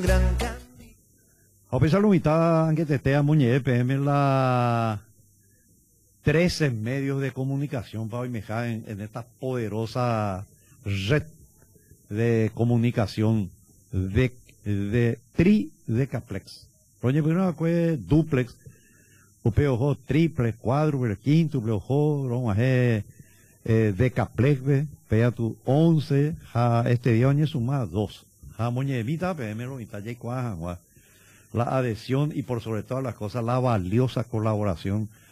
gran candidato. A pesar de la mitad que te esté a Muñe PM la 13 medios de comunicación para viajar en esta poderosa red de comunicación de Decaplex. Roñe primero fue duplex, upeo triple, cuádruple, quíntuple, ojo, romaje Decaplex, pega tu 11, este día oñe suma 2. Ja Muñe evita PM lo mitad ya cuaja, la adhesión y por sobre todas las cosas la valiosa colaboración